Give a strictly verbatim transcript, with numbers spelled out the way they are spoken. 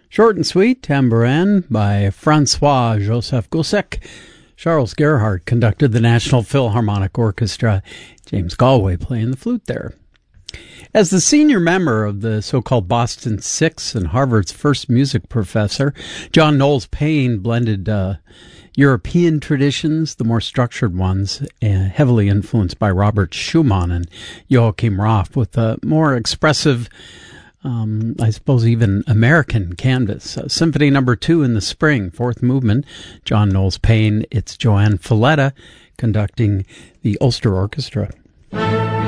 Short and Sweet, Tambourin by Francois-Joseph Gossec. Charles Gerhardt conducted the National Philharmonic Orchestra. James Galway playing the flute there. As the senior member of the so-called Boston Six and Harvard's first music professor, John Knowles Paine blended uh, European traditions, the more structured ones, uh, heavily influenced by Robert Schumann and Joachim Raff, with a more expressive, um, I suppose even American canvas. Uh, Symphony Number Two in the Spring, fourth movement, John Knowles Paine. It's Joanne Falletta conducting the Ulster Orchestra.